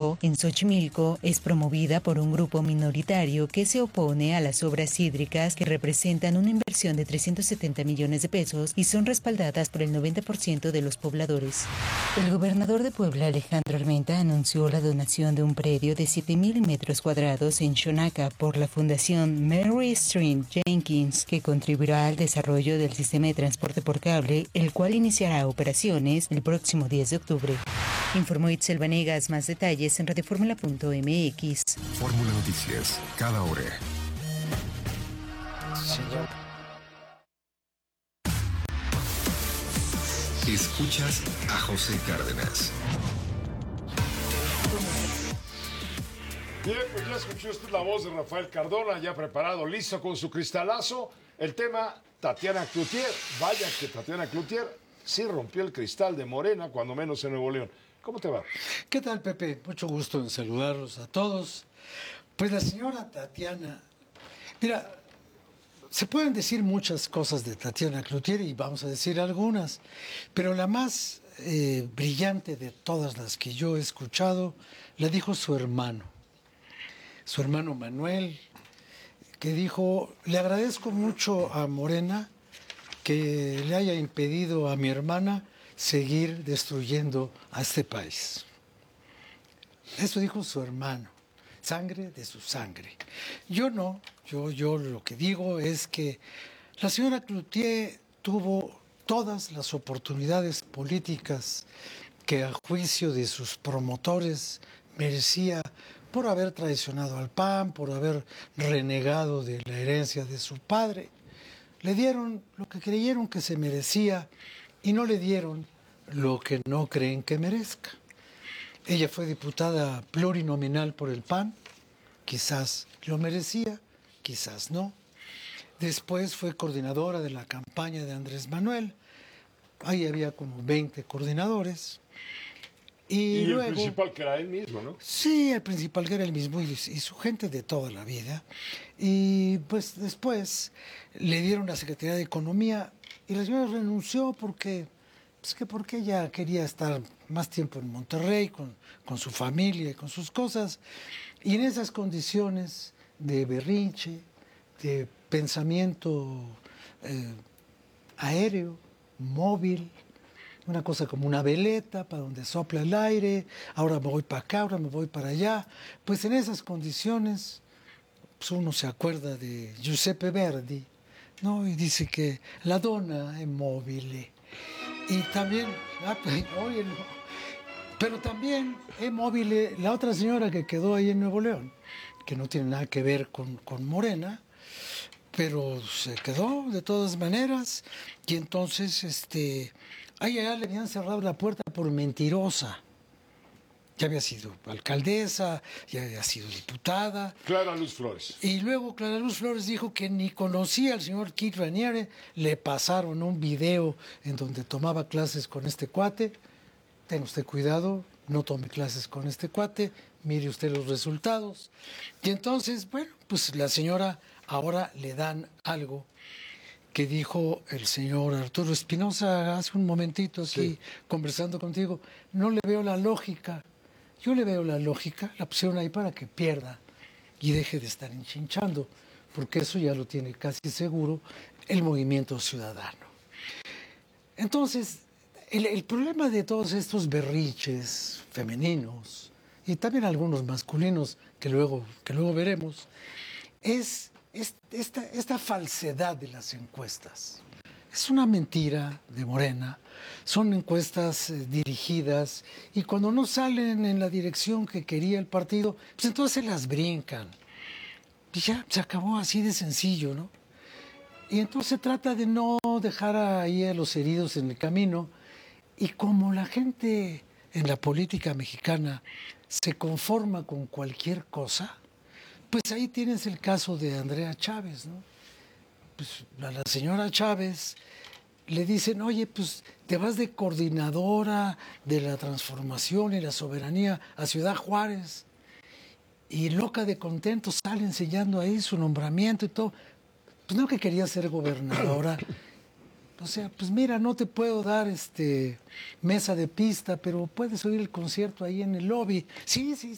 México, en Xochimilco, es promovida por un grupo minoritario que se opone a las obras hídricas que representan una inversión de 370 millones de pesos y son respaldadas por el 90% de los pobladores. El gobernador de Puebla, Alejandro Armenta, anunció la donación de un predio de 7,000 metros cuadrados en Xonaca por la Fundación Mary Street Jenkins, que contribuirá al desarrollo del sistema de transporte por cable, el cual iniciará operaciones el próximo 10 de octubre. Informó Itzel Vanegas. Más detalles en radioformula.mx. Fórmula Noticias, cada hora. Escuchas a José Cárdenas. Bien, pues ya escuchó usted la voz de Rafael Cardona, ya preparado, listo con su cristalazo. El tema, Tatiana Cloutier. Vaya que Tatiana Cloutier sí rompió el cristal de Morena, cuando menos en Nuevo León. ¿Cómo te va? ¿Qué tal, Pepe? Mucho gusto en saludarlos a todos. Pues la señora Tatiana, mira, se pueden decir muchas cosas de Tatiana Cloutier y vamos a decir algunas, pero la más brillante de todas las que yo he escuchado la dijo su hermano Manuel, que dijo: le agradezco mucho a Morena que le haya impedido a mi hermana seguir destruyendo a este país. Eso dijo su hermano, sangre de su sangre. Yo no, yo lo que digo es que la señora Cloutier tuvo todas las oportunidades políticas que a juicio de sus promotores merecía, por haber traicionado al PAN, por haber renegado de la herencia de su padre. Le dieron lo que creyeron que se merecía y no le dieron lo que no creen que merezca. Ella fue diputada plurinominal por el PAN, quizás lo merecía, quizás no. Después fue coordinadora de la campaña de Andrés Manuel, ahí había como 20 coordinadores. Y luego, el principal que era él mismo, ¿no? Sí, el principal que era él mismo y su gente de toda la vida. Y pues después le dieron la Secretaría de Economía y la señora renunció porque ella quería estar más tiempo en Monterrey con su familia y con sus cosas. Y en esas condiciones de berrinche, de pensamiento aéreo, móvil, una cosa como una veleta para donde sopla el aire, ahora me voy para acá, ahora me voy para allá. Pues en esas condiciones, pues uno se acuerda de Giuseppe Verdi, ¿no? Y dice que la donna è mobile. Y también, óyelo, pero también es móvil la otra señora que quedó ahí en Nuevo León, que no tiene nada que ver con Morena, pero se quedó de todas maneras, y entonces a ella le habían cerrado la puerta por mentirosa. Ya había sido alcaldesa, ya había sido diputada. Clara Luz Flores. Y luego Clara Luz Flores dijo que ni conocía al señor Kit Raniere. Le pasaron un video en donde tomaba clases con este cuate. Tenga usted cuidado, no tome clases con este cuate, mire usted los resultados. Y entonces, bueno, pues la señora ahora le dan algo que dijo el señor Arturo Espinosa hace un momentito aquí, sí, conversando contigo. No le veo la lógica. Yo le veo la lógica, la pusieron ahí para que pierda y deje de estar enchinchando, porque eso ya lo tiene casi seguro el Movimiento Ciudadano. Entonces, el problema de todos estos berriches femeninos y también algunos masculinos que luego veremos es esta falsedad de las encuestas. Es una mentira de Morena, son encuestas dirigidas y cuando no salen en la dirección que quería el partido, pues entonces se las brincan. Y ya se acabó así de sencillo, ¿no? Y entonces se trata de no dejar ahí a los heridos en el camino. Y como la gente en la política mexicana se conforma con cualquier cosa, pues ahí tienes el caso de Andrea Chávez, ¿no? Pues a la señora Chávez le dicen: oye, pues te vas de coordinadora de la transformación y la soberanía a Ciudad Juárez. Y loca de contento sale enseñando ahí su nombramiento y todo. Pues no, que quería ser gobernadora. O sea, pues mira, no te puedo dar mesa de pista, pero puedes oír el concierto ahí en el lobby. Sí,